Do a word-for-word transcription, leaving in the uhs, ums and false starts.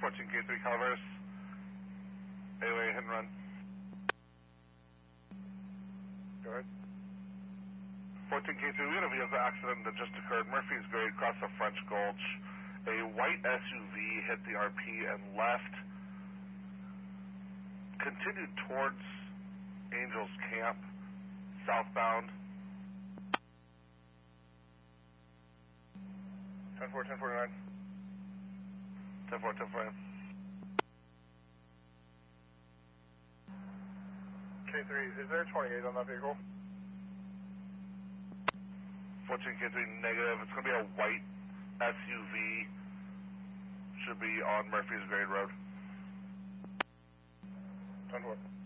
fourteen K three Calaveras. A O A, hit and run. Go ahead. fourteen K three, we had a vehicle accident that just occurred. Murphy's Grade, across the French Gulch. A white S U V hit the R P and left. Continued towards Angels Camp, southbound. ten four, ten forty-nine. ten four, ten forty-nine. K three, is there a twenty-eight on that vehicle? fourteen K three, negative. It's going to be a white S U V. Should be on Murphy's Grade Road. ten four.